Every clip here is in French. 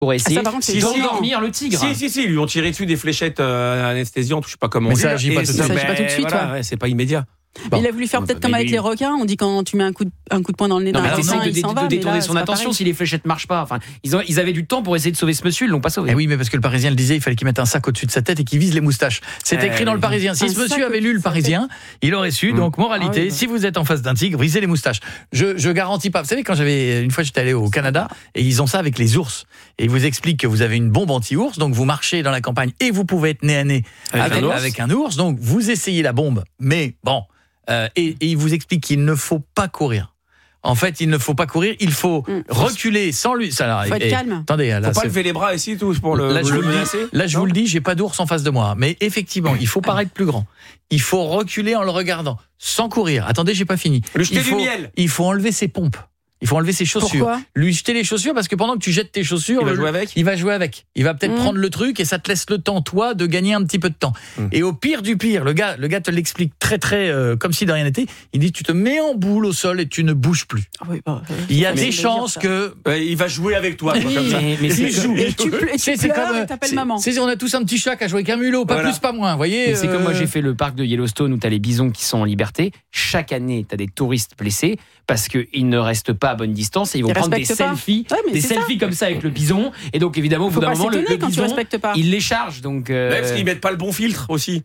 pour essayer par contre, c'est d'endormir le tigre. Si, ils lui ont tiré dessus des fléchettes anesthésiantes, je sais pas comment. Mais ça agit pas tout de suite. Ça agit pas tout de suite, voilà, ouais, c'est pas immédiat. Bon. Il a voulu faire peut-être comme avec les requins. On dit quand tu mets un coup de poing dans le nez d'un requin, il s'en va. De détourner son attention si les fléchettes marchent pas. Enfin, ils avaient du temps pour essayer de sauver ce monsieur, ils l'ont pas sauvé. Et oui, mais parce que le Parisien le disait, il fallait qu'il mette un sac au-dessus de sa tête et qu'il vise les moustaches. C'est écrit dans le Parisien. Si ce monsieur avait lu le Parisien, il aurait su. Donc moralité, si vous êtes en face d'un tigre, visez les moustaches. Je garantis pas. Vous savez, quand une fois j'étais allé au Canada et ils ont ça avec les ours. Et ils vous expliquent que vous avez une bombe anti-ours, donc vous marchez dans la campagne et vous pouvez être nez à nez avec un ours. Donc vous essayez la bombe, mais bon. Et il vous explique qu'il ne faut pas courir. En fait, il ne faut pas courir, il faut reculer sans lui. Ça, faut être calme. Attendez, là, faut pas lever les bras ici tous pour le menacer. Là, je vous le dis, j'ai pas d'ours en face de moi. Mais effectivement, il faut paraître plus grand. Il faut reculer en le regardant, sans courir. Attendez, j'ai pas fini. Lui jeter du miel. Il faut enlever ses pompes. Il faut enlever ses chaussures. Pourquoi ? Lui jeter les chaussures parce que pendant que tu jettes tes chaussures, il va jouer avec. Il va peut-être prendre le truc et ça te laisse le temps, toi, de gagner un petit peu de temps. Et au pire du pire, le gars te l'explique très comme si de rien n'était. Il dit tu te mets en boule au sol et tu ne bouges plus. Il y a des chances que il va jouer avec toi. Quoi, comme ça. Mais tu pleures et t'appelles maman. On a tous un petit chat qui a joué avec un mulot, pas plus pas moins. Voyez. C'est comme moi j'ai fait le parc de Yellowstone où t'as les bisons qui sont en liberté. Chaque année t'as des touristes blessés parce qu'ils ne restent pas à bonne distance et ils vont prendre des selfies, comme ça avec le bison. Et donc évidemment au bout d'un moment le bison il les charge donc. Parce qu'ils mettent pas le bon filtre aussi.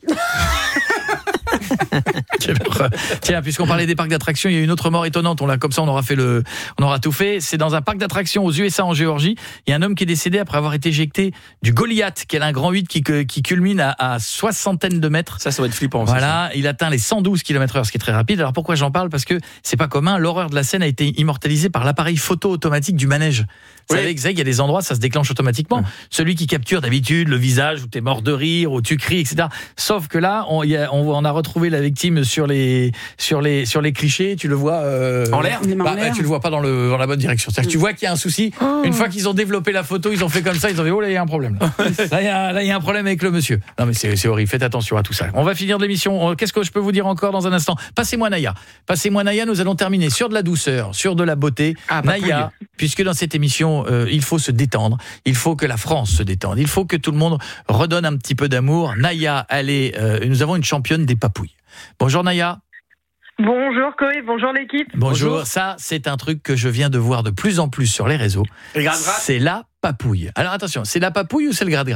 Tiens, puisqu'on parlait des parcs d'attractions, il y a une autre mort étonnante. On aura tout fait. C'est dans un parc d'attractions aux USA en Géorgie. Il y a un homme qui est décédé après avoir été éjecté du Goliath, qui est un grand 8 qui culmine à soixantaine de mètres. Ça va être flippant. Voilà, il atteint les 112 km/h, ce qui est très rapide. Alors pourquoi j'en parle ? Parce que c'est pas commun. L'horreur de la scène a été immortalisée par l'appareil photo automatique du manège. Vous savez, il y a des endroits, ça se déclenche automatiquement. Celui qui capture d'habitude le visage où t'es mort de rire, où tu cries, etc. Sauf que là, on a retrouvé la victime sur les clichés. Tu le vois en l'air. Tu le vois pas dans la bonne direction. C'est-à-dire que tu vois qu'il y a un souci. Une fois qu'ils ont développé la photo, ils ont fait comme ça. Ils ont dit oh là, il y a un problème. Là, il y a un problème avec le monsieur. Non mais c'est horrible. Faites attention à tout ça. On va finir l'émission. Qu'est-ce que je peux vous dire encore dans un instant ? Passez-moi Naya. Nous allons terminer sur de la douceur, sur de la beauté. Naya, puisque dans cette émission, il faut se détendre. Il faut que la France se détende. Il faut que tout le monde redonne un petit peu d'amour. Naya, nous avons une championne des papouilles. Bonjour Naya. Bonjour Koé, bonjour l'équipe. Bonjour. Ça, c'est un truc que je viens de voir de plus en plus sur les réseaux. C'est la papouille. Alors attention, c'est la papouille ou c'est le gratte-gratte ?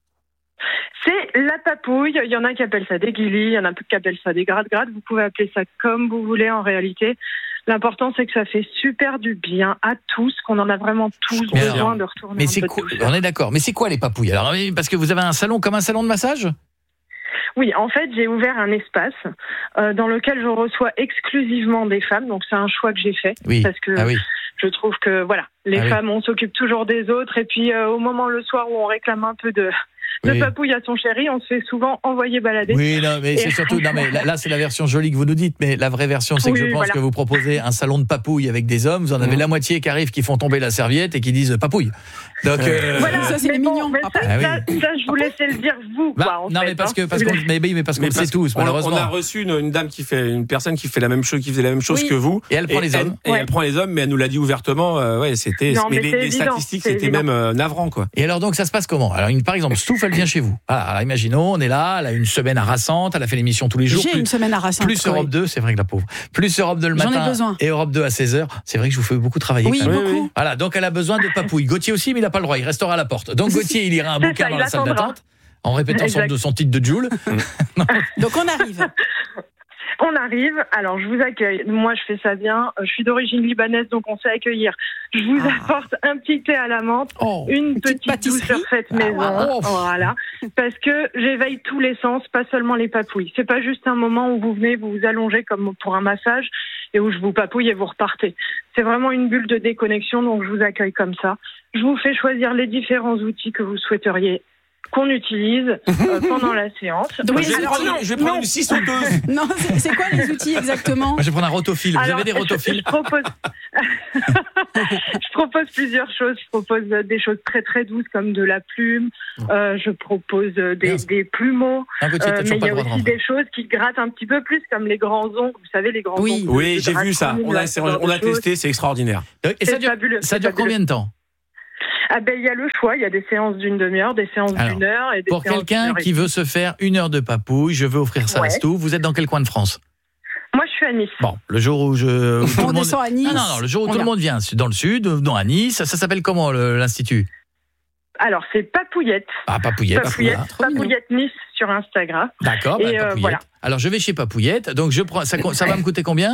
C'est la papouille. Il y en a qui appellent ça des guilis, il y en a qui appellent ça des gratte-gratte. Vous pouvez appeler ça comme vous voulez en réalité. L'important, c'est que ça fait super du bien à tous, qu'on en a vraiment tous besoin de retourner. Mais c'est quoi ? On est d'accord. Mais c'est quoi les papouilles ? Alors, parce que vous avez un salon comme un salon de massage ? Oui, en fait, j'ai ouvert un espace dans lequel je reçois exclusivement des femmes. Donc, c'est un choix que j'ai fait. Oui. Parce que je trouve que, les femmes, on s'occupe toujours des autres. Et puis, au moment le soir où on réclame un peu de papouille à son chéri, on se fait souvent envoyer balader. Oui, non, mais c'est surtout, là, c'est la version jolie que vous nous dites, mais la vraie version, c'est que je pense que vous proposez un salon de papouille avec des hommes, vous en avez la moitié qui arrivent, qui font tomber la serviette et qui disent papouille. Donc, ça, c'est mignon. Ça, je vous laissais le dire, vous, mais parce qu'on le sait tous, malheureusement. On a reçu une personne qui faisait la même chose que vous. Et elle prend les hommes. Elle prend les hommes, mais elle nous l'a dit ouvertement, c'était, mais les statistiques, c'était même navrant, quoi. Et alors, donc, ça se passe comment? Alors, par exemple, Stouff, elle vient chez vous. Alors, imaginons, on est là, elle a une semaine harassante, elle a fait l'émission tous les jours. J'ai une semaine harassante. Plus Europe 2, c'est vrai que la pauvre. Plus Europe 2 le matin et Europe 2 à 16h. C'est vrai que je vous fais beaucoup travailler. Oui, beaucoup. Voilà, donc elle a besoin de papouille. Gauthier aussi, mais il n'a pas le droit, il restera à la porte. Donc Gauthier, il ira un bouquin dans la salle d'attente en répétant son titre de Joule. Donc on arrive. On arrive, alors je vous accueille. Moi, je fais ça bien. Je suis d'origine libanaise, donc on sait accueillir. Je vous apporte un petit thé à la menthe, une petite douceur faite maison. Voilà. Parce que j'éveille tous les sens, pas seulement les papouilles. C'est pas juste un moment où vous venez, vous vous allongez comme pour un massage et où je vous papouille et vous repartez. C'est vraiment une bulle de déconnexion, donc je vous accueille comme ça. Je vous fais choisir les différents outils que vous souhaiteriez qu'on utilise pendant la séance. Donc, je vais prendre une scie sauteuse. Non, c'est quoi les outils exactement? Moi, je vais prendre un rotofile. Vous avez des rotophiles? Je propose plusieurs choses. Je propose des choses très très douces comme de la plume. Je propose des plumeaux. Mais il y a aussi des choses qui grattent un petit peu plus comme les grands ongles. Vous savez, les grands ongles. Oui, j'ai vu ça. On a testé, c'est extraordinaire. Et ça dure combien de temps? Il y a le choix, il y a des séances d'une demi-heure, des séances d'une heure. Et des pour quelqu'un qui veut se faire 1 heure de papouille, je veux offrir ça à Stou. Vous êtes dans quel coin de France ? Moi, je suis à Nice. Bon, le jour où on descend à Nice. Non, le jour où tout le monde vient, dans le sud, non, à Nice. Ça s'appelle comment l'institut ? Alors, c'est Papouillette. Ah, Papouillette Nice sur Instagram. D'accord, Papouillette. Voilà. Alors, je vais chez Papouillette. Donc, je prends. Ça va me coûter combien ?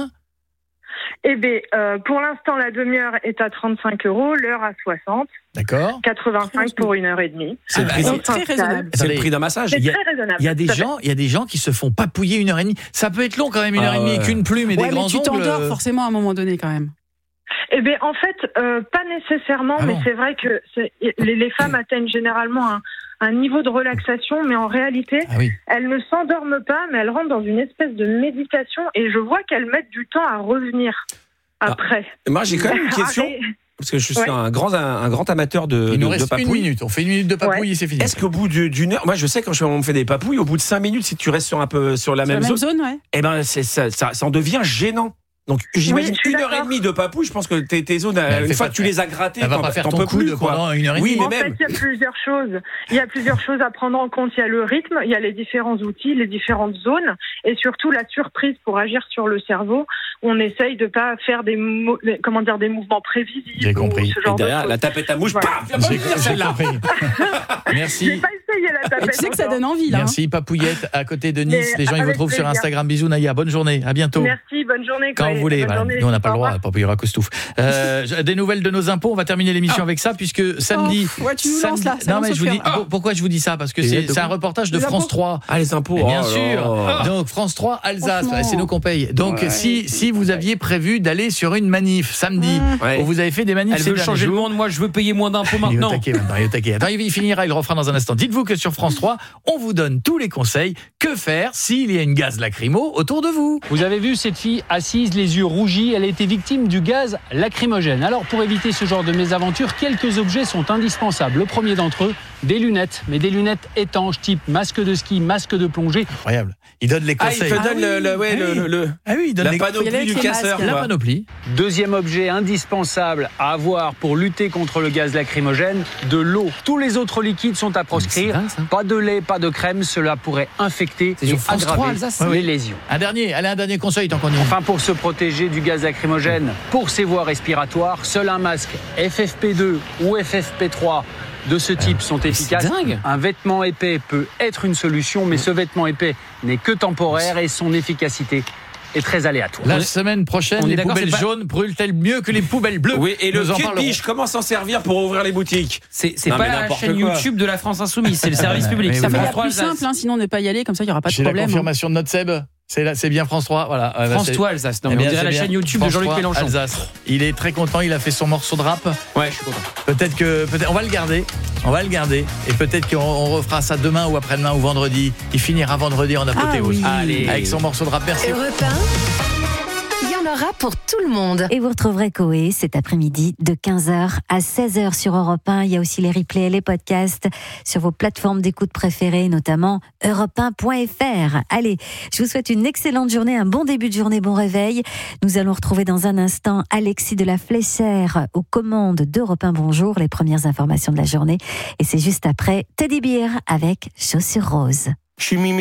Pour l'instant, la demi-heure est à 35 €, l'heure à 60. D'accord. 85 pour 1h30. C'est très raisonnable. C'est le prix d'un massage. C'est très raisonnable. Il y a des gens qui se font papouiller 1h30. Ça peut être long quand même, 1h30 avec une plume et des grands ongles. Tu t'endors forcément à un moment donné quand même. En fait, pas nécessairement, mais c'est vrai que les femmes atteignent généralement un niveau de relaxation, mais en réalité, elles ne s'endorment pas, mais elles rentrent dans une espèce de méditation, et je vois qu'elles mettent du temps à revenir après. Moi, j'ai quand même une question. Parce que je suis un grand amateur de Il nous reste papouille. 1 minute. On fait 1 minute de papouille et c'est fini. Est-ce qu'au bout d'une heure, moi je sais quand on me fait des papouilles, au bout de 5 minutes, si tu restes sur la même zone, ça en devient gênant. Donc j'imagine 1h30 de papouille, je pense que tes zones, une fois que tu les as grattées, elle va pas faire ton coude pendant 1h30. Oui, mais en fait, il y a plusieurs choses. Il y a plusieurs choses à prendre en compte. Il y a le rythme, il y a les différents outils, les différentes zones, et surtout la surprise pour agir sur le cerveau. On essaye de pas faire des mouvements prévisibles. J'ai compris. Et derrière, la tapette à mouche, J'ai compris. Merci. J'ai pas essayé la tapette. Tu sais que ça donne envie, là. Merci, Papouillette, à côté de Nice. Les gens, ils vous trouvent sur Instagram. Bisous, Naya. Bonne journée. À bientôt. Merci, bonne journée. Quand vous voulez. Nous, on n'a pas le droit. Papouille Racostouf. Des nouvelles de nos impôts. On va terminer l'émission avec ça, puisque samedi. Tu nous lances là. Non, mais je vous dis. Pourquoi je vous dis ça ? Parce que c'est un reportage de France 3. Ah, les impôts. Bien sûr. Donc, France 3, Alsace. C'est nous qu'on paye. Donc, si vous aviez prévu d'aller sur une manif samedi, où vous avez fait des manifs. Elle veut changer le monde. Moi, je veux payer moins d'impôts maintenant. Il finira, il refera dans un instant. Dites-vous que sur France 3, on vous donne tous les conseils. Que faire s'il y a une gaz lacrymo autour de vous ? Vous avez vu cette fille assise, les yeux rougis, elle a été victime du gaz lacrymogène. Alors pour éviter ce genre de mésaventure, quelques objets sont indispensables. Le premier d'entre eux, des lunettes, mais des lunettes étanches type masque de ski, masque de plongée. Incroyable. Il donne les conseils. Il donne la panoplie du casseur. La panoplie. Deuxième objet indispensable à avoir pour lutter contre le gaz lacrymogène, de l'eau. Tous les autres liquides sont à proscrire. Pas de lait, pas de crème, cela pourrait infecter et aggraver les lésions. Un dernier conseil tant qu'on y est. Enfin, pour se protéger du gaz lacrymogène, pour ses voies respiratoires, seul un masque FFP2 ou FFP3 de ce type sont efficaces. Un vêtement épais peut être une solution, mais ce vêtement épais n'est que temporaire et son efficacité est très aléatoire. La semaine prochaine, les poubelles jaunes brûlent-elles mieux que les poubelles bleues ? Oui, et le cul-de-biche, comment s'en servir pour ouvrir les boutiques ? C'est pas la chaîne YouTube de la France Insoumise, c'est le service public. Ça fait plus simple, sinon ne pas y aller, comme ça il n'y aura pas de problème. J'ai la confirmation de notre Seb. C'est bien France 3, voilà. France 3 Alsace, on dirait la chaîne YouTube de Jean-Luc Mélenchon. Alsace. Il est très content, il a fait son morceau de rap. Ouais, je suis content. Peut-être on va le garder, et peut-être qu'on refera ça demain ou après-demain ou vendredi. Il finira vendredi en apothéose. Allez. Avec son morceau de rap. Merci. Europe 1, il y en aura pour tout le monde. Et vous retrouverez Coé cet après-midi de 15h à 16h sur Europe 1. Il y a aussi les replays et les podcasts sur vos plateformes d'écoute préférées, notamment europe1.fr. Allez, je vous souhaite une excellente journée, un bon début de journée, bon réveil. Nous allons retrouver dans un instant Alexis de la Fléchère aux commandes d'Europe 1 Bonjour, les premières informations de la journée. Et c'est juste après Teddy Bear avec Chaussures Roses. Je suis